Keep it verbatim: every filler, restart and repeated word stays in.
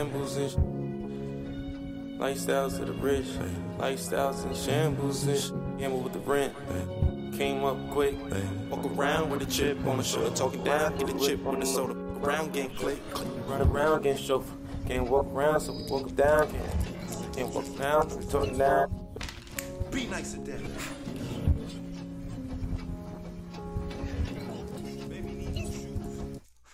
shambles and sh- lifestyles of the rich, lifestyles and shambles and sh- gamble with the rent. Came up quick, walk around with a chip on my shoulder, talking down, get a chip on the soda, around getting click, run around getting chauffeur, can't walk around, so we walk it down, can't, can't walk around, so we talking down. Be nice and dead.